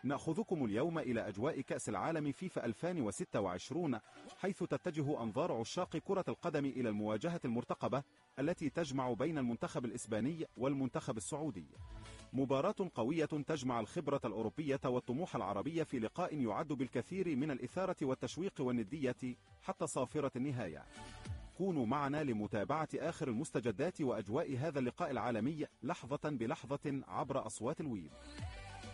نأخذكم اليوم إلى أجواء كأس العالم فيفا 2026، حيث تتجه أنظار عشاق كرة القدم إلى المواجهة المرتقبة التي تجمع بين المنتخب الإسباني والمنتخب السعودي. مباراة قوية تجمع الخبرة الأوروبية والطموح العربي في لقاء يعد بالكثير من الإثارة والتشويق والندية حتى صافرة النهاية. كونوا معنا لمتابعة آخر المستجدات وأجواء هذا اللقاء العالمي لحظة بلحظة عبر أصوات الويب.